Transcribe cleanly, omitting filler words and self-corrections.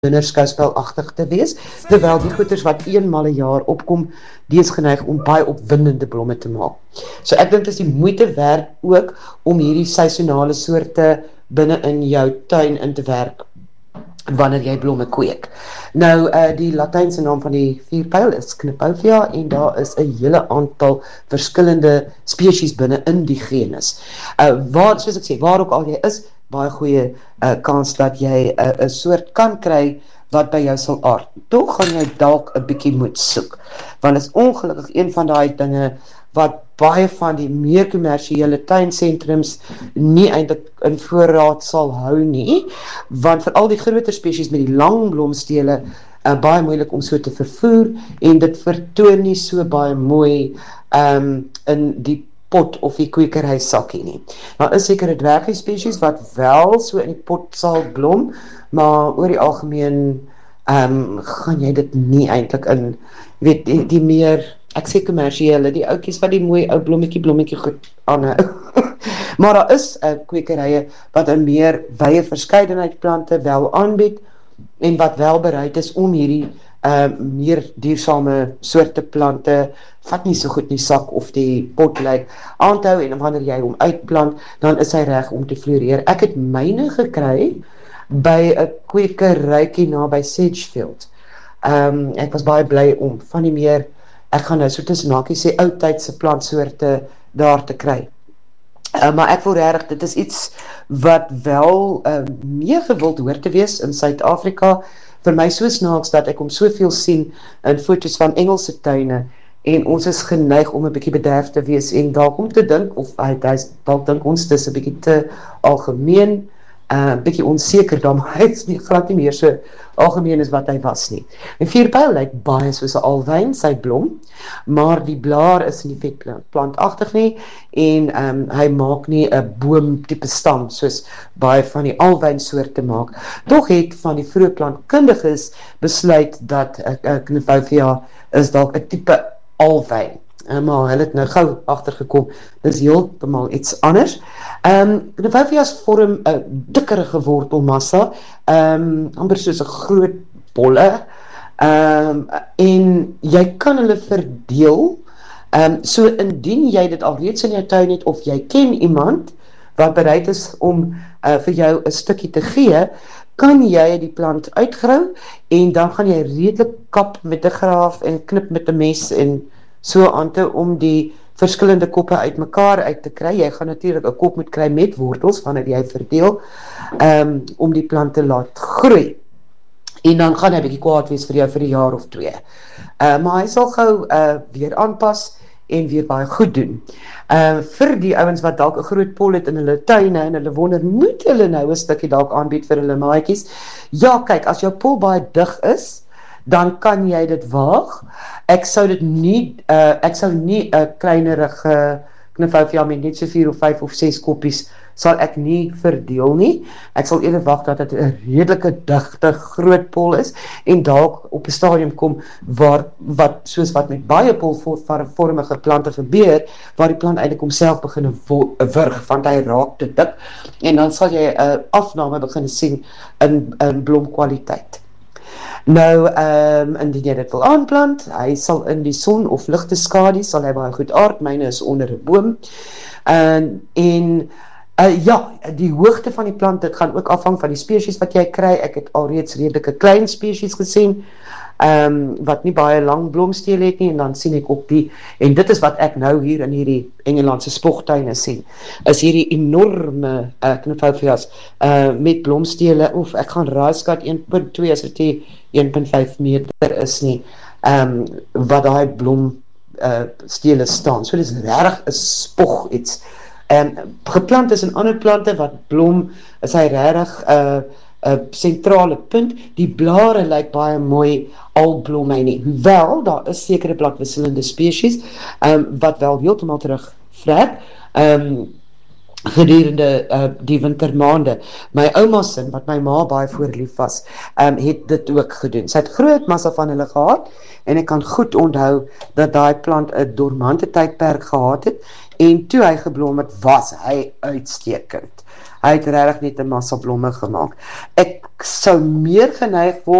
minder skouspelagtig te wees, terwyl die goeters wat eenmal 'n jaar opkom, die is geneig om baie opwindende blomme te maak. So ek dink dit is die moeite werd ook om hierdie seisonale soorte binne in jou tuin in te werk wanneer jy blomme kweek. Nou, die Latynse naam van die vuurpyl is Knipovia en daar is 'n hele aantal verskillende spesies binne in die genus. Soos ek sê, waar ook al jy is, baie goeie kans dat jy 'n soort kan kry wat by jou sal aard. Tog gaan jy dalk 'n bietjie moet soek, want is ongelukkig een van daai dinge wat baie van die meer kommersiële tuinsentrums nie eintlik in voorraad sal hou nie, want vir al die groter spesies met die lang blomstele baie moeilik om so te vervoer en dit vertoon nie so baie mooi in die pot of die kwekerhuissakkie nie. Daar is sekere dwergie spesies wat wel so in die pot sal blom, maar oor die algemeen gaan jy dit nie eintlik in, weet, die meer, ek sê kommersiële, die ouetjies wat die mooi ou blommetjie goed aanhou. Maar daar is kwekerye wat 'n meer wye verskeidenheid plante wel aanbied en wat wel bereid is om hierdie meer duursame soorte plante, vat nie so goed in die sak of die pot lyk, aan te hou, en wanneer jy hom uitplant, dan is hy reg om te floreer. Ek het myne gekry by 'n kwekerytjie naby Sedgefield. Ek was baie bly om van die meer, ek gaan nou so tussen hakies sê, oudtydse plantsoorte daar te kry. Maar ek voel regtig, dit is iets wat wel meer gewild hoort te wees in Suid-Afrika. Vir my so snaaks dat ek hom soveel sien in foto's van Engelse tuine, en ons is geneig om 'n bietjie bederf te wees en dalk om te dink, of hy dalk dink ons dis 'n bietjie te algemeen, 'n bietjie onseker, dan hy is nie glad nie meer so algemeen as wat hy was nie. En vuurpyl lyk baie soos 'n alwyn, sy blom, maar die blaar is nie vetplantagtig nie, en hy maak nie 'n boom tipe stam soos baie van die alwynsoorte maak. Tog het van die vroeë plantkundiges besluit dat Knipovia is dalk 'n tipe alwyn. Maar hulle het nou gou agtergekom, dis heeltemal iets anders. Knipovia's vorm 'n dikkerige wortelmassa, amper soos 'n groot bolle, en jy kan hulle verdeel, so indien jy dit alreeds in jou tuin het, of jy ken iemand wat bereid is om vir jou 'n stukkie te gee, kan jy die plant uitgrou, en dan gaan jy redelik kap met 'n graaf en knip met 'n mes en so aan te om die verskillende koppe uit mekaar uit te kry. Jy gaan natuurlik 'n kop moet kry met wortels wanneer jy verdeel, om die plant te laat groei. En dan gaan hy bietjie kwaad wees vir jou vir 'n jaar of 2. Maar hy sal gou weer aanpas en weer baie goed doen. Vir die ouens wat dalk 'n groot pol het in hulle tuine en hulle wonder, moet hulle nou 'n stukkie dalk aanbied vir hulle maatjies? Ja, kyk, as jou pol baie dig is, dan kan jy dit waag. Ek sou nie 'n kleinerige Knipovia met net so 4 of 5 of 6 koppies sal ek nie verdeel nie. Ek sal eerder wag dat dit 'n redelike digte groot pol is, en dalk op 'n stadium kom soos wat met baie polvormige plante gebeur, waar die plant eintlik homself begin wurg, want hy raak te dik, en dan sal jy 'n afname begin sien in blomkwaliteit. Nou, indien jy dit wil aanplant, hy sal in die son of ligte skadu, sal hy baie goed aard. Myne is onder 'n boom. Die hoogte van die plant, dit gaan ook afhang van die spesies wat jy kry. Ek het alreeds redelike klein spesies gesien, wat nie baie lang blomstele het nie, en dan sien ek op die, en dit is wat ek nou hier in hierdie Engelandse spogtuine sien, is hierdie enorme Knipovias met blomstele, ek gaan raaskat 1.2 as dit 1.5 meter is nie, wat daai blomstele staan. So dit is regtig 'n spog iets. Geplant is in ander plante wat blom, is hy regtig 'n sentrale punt. Die blare lyk baie mooi, al blom hy nie. Hoewel, daar is sekere bladwisselende spesies, wat wel heeltemal terugvrek, gedurende die wintermaande. My ouma sin, wat my ma baie voorlief was, het dit ook gedoen. Sy het groot massa van hulle gehad, en ek kan goed onthou dat daai plant 'n dormante tydperk gehad het, en toe hy geblom het, was hy uitstekend. Hy het regtig net 'n massa blomme gemaak. Ek sou meer geneig word